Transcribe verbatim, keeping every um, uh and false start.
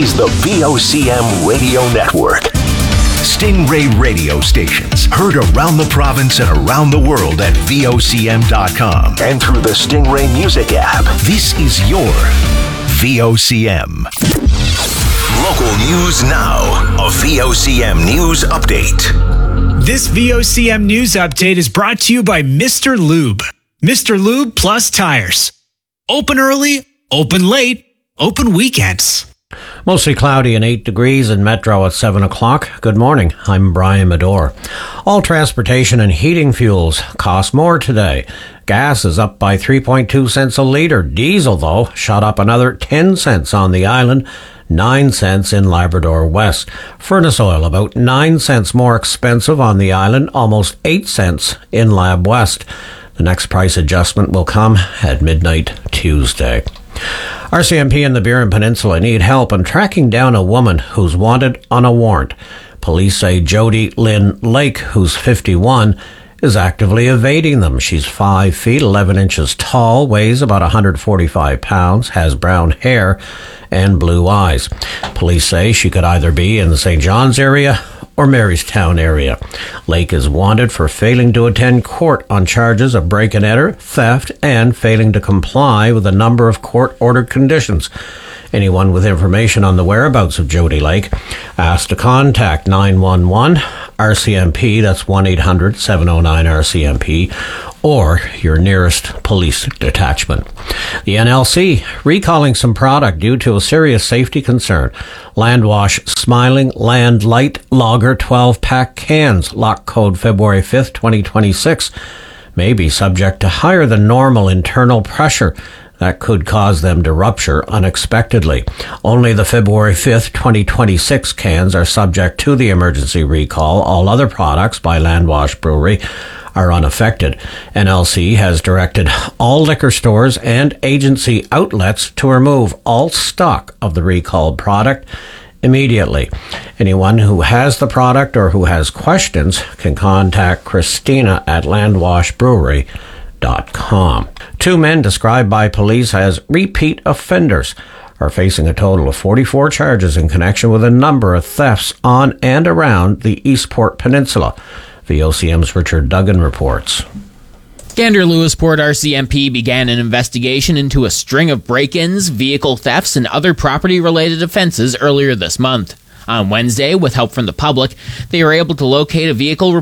is the V O C M Radio Network. Stingray radio stations heard around the province and around the world at V O C M dot com and through the Stingray Music app. This is your V O C M. Local news now. A V O C M News Update. This V O C M News Update is brought to you by Mister Lube. Mister Lube Plus Tires. Open early, open late, open weekends. Mostly cloudy and eight degrees in Metro at seven o'clock. Good morning. I'm Brian Medore. All transportation and heating fuels cost more today. Gas is up by three point two cents a litre. Diesel, though, shot up another ten cents on the island, nine cents in Labrador West. Furnace oil about nine cents more expensive on the island, almost eight cents in Lab West. The next price adjustment will come at midnight Tuesday. R C M P and the Burin Peninsula need help in tracking down a woman who's wanted on a warrant. Police say Jody Lynn Lake, who's fifty-one, is actively evading them. She's five feet, eleven inches tall, weighs about one hundred forty-five pounds, has brown hair and blue eyes. Police say she could either be in the Saint John's area or Marystown area. Lake is wanted for failing to attend court on charges of break-and-enter, theft, and failing to comply with a number of court-ordered conditions. Anyone with information on the whereabouts of Jody Lake asked to contact nine one one R C M P, that's one eight hundred seven oh nine R C M P, or your nearest police detachment. The N L C recalling some product due to a serious safety concern. Landwash Smiling Land Light Lager twelve-pack cans, lock code February fifth, twenty twenty-six, may be subject to higher than normal internal pressure that could cause them to rupture unexpectedly. Only the February fifth, twenty twenty-six cans are subject to the emergency recall. All other products by Landwash Brewery are unaffected. N L C has directed all liquor stores and agency outlets to remove all stock of the recalled product immediately. Anyone who has the product or who has questions can contact Christina at landwash brewery dot com. Two men described by police as repeat offenders are facing a total of forty-four charges in connection with a number of thefts on and around the Eastport Peninsula. V O C M's Richard Duggan reports. Gander Lewisport R C M P began an investigation into a string of break-ins, vehicle thefts, and other property-related offenses earlier this month. On Wednesday, with help from the public, they were able to locate a vehicle